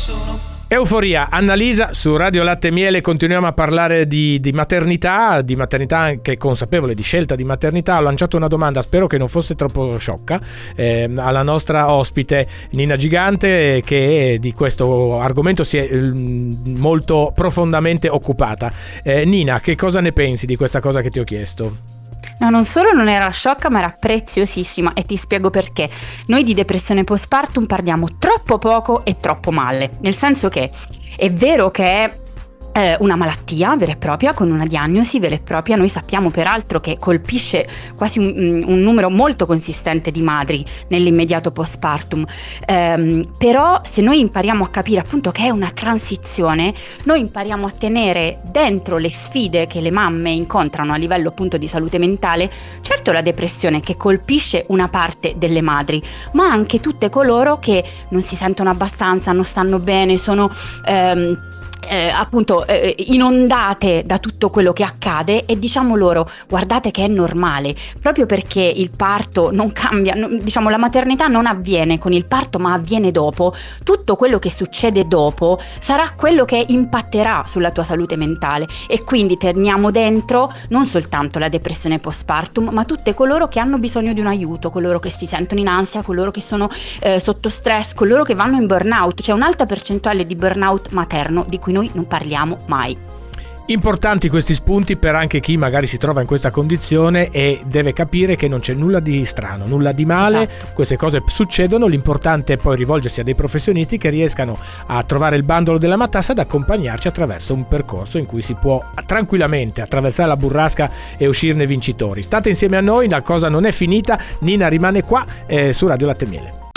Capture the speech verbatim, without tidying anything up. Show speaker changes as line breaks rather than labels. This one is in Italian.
Euforia, Annalisa su Radio Latte e Miele. Continuiamo a parlare di, di maternità, di maternità anche consapevole, di scelta di maternità. Ho lanciato una domanda, spero che non fosse troppo sciocca, eh, alla nostra ospite Nina Gigante, che di questo argomento si è eh, molto profondamente occupata. Eh, Nina, che cosa ne pensi di questa cosa che ti ho chiesto?
No, non solo non era sciocca, ma era preziosissima, e ti spiego perché. Noi di depressione postpartum parliamo troppo poco e troppo male, nel senso che è vero che è eh, una malattia vera e propria, con una diagnosi vera e propria. Noi sappiamo peraltro che colpisce quasi un, un numero molto consistente di madri nell'immediato postpartum, ehm, però se noi impariamo a capire appunto che è una transizione, noi impariamo a tenere dentro le sfide che le mamme incontrano a livello appunto di salute mentale, certo la depressione che colpisce una parte delle madri, ma anche tutte coloro che non si sentono abbastanza, non stanno bene, sono ehm, Eh, appunto eh, inondate da tutto quello che accade, e diciamo loro: guardate che è normale, proprio perché il parto non cambia, non, diciamo la maternità non avviene con il parto ma avviene dopo. Tutto quello che succede dopo sarà quello che impatterà sulla tua salute mentale, e quindi teniamo dentro non soltanto la depressione postpartum, ma tutte coloro che hanno bisogno di un aiuto, coloro che si sentono in ansia, coloro che sono eh, sotto stress, coloro che vanno in burnout. C'è un'alta percentuale di burnout materno di cui noi non parliamo mai.
Importanti questi spunti per anche chi magari si trova in questa condizione e deve capire che non c'è nulla di strano, nulla di male. Esatto. Queste cose succedono, l'importante è poi rivolgersi a dei professionisti che riescano a trovare il bandolo della matassa ed accompagnarci attraverso un percorso in cui si può tranquillamente attraversare la burrasca e uscirne vincitori. State insieme a noi, la cosa non è finita. Nina rimane qua eh, su Radio Latte e Miele.